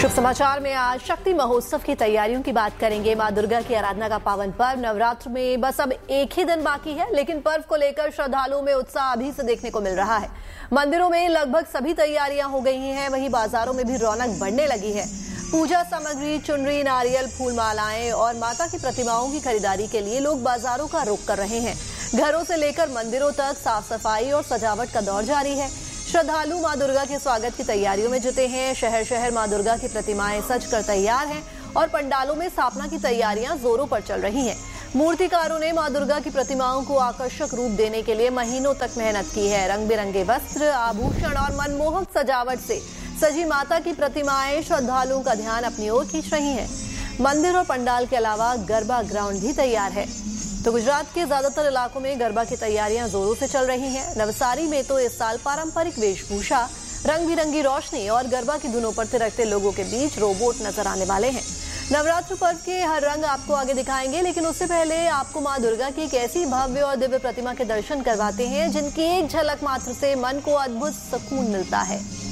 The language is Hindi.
शुभ समाचार में आज शक्ति महोत्सव की तैयारियों की बात करेंगे। मां दुर्गा की आराधना का पावन पर्व नवरात्र में बस अब एक ही दिन बाकी है, लेकिन पर्व को लेकर श्रद्धालुओं में उत्साह अभी से देखने को मिल रहा है। मंदिरों में लगभग सभी तैयारियां हो गई हैं, वहीं बाजारों में भी रौनक बढ़ने लगी है। पूजा सामग्री, चुनरी, नारियल, फूल मालाएं और माता की प्रतिमाओं की खरीदारी के लिए लोग बाजारों का रुख कर रहे हैं। घरों से लेकर मंदिरों तक साफ सफाई और सजावट का दौर जारी है। श्रद्धालु मां दुर्गा के स्वागत की तैयारियों में जुटे हैं। शहर शहर मां दुर्गा की प्रतिमाएं सज कर तैयार हैं और पंडालों में स्थापना की तैयारियां जोरों पर चल रही हैं। मूर्तिकारों ने मां दुर्गा की प्रतिमाओं को आकर्षक रूप देने के लिए महीनों तक मेहनत की है। रंग बिरंगे वस्त्र, आभूषण और मनमोहक सजावट से सजी माता की प्रतिमाएं श्रद्धालुओं का ध्यान अपनी ओर खींच रही हैं। मंदिर और पंडाल के अलावा गरबा ग्राउंड भी तैयार है। तो गुजरात के ज्यादातर इलाकों में गरबा की तैयारियां जोरों से चल रही हैं। नवसारी में तो इस साल पारंपरिक वेशभूषा, रंग बिरंगी रोशनी और गरबा की धुनों पर थिरकते लोगों के बीच रोबोट नजर आने वाले हैं। नवरात्र पर्व के हर रंग आपको आगे दिखाएंगे, लेकिन उससे पहले आपको मां दुर्गा की एक ऐसी भव्य और दिव्य प्रतिमा के दर्शन करवाते हैं जिनकी एक झलक मात्र से मन को अद्भुत सुकून मिलता है।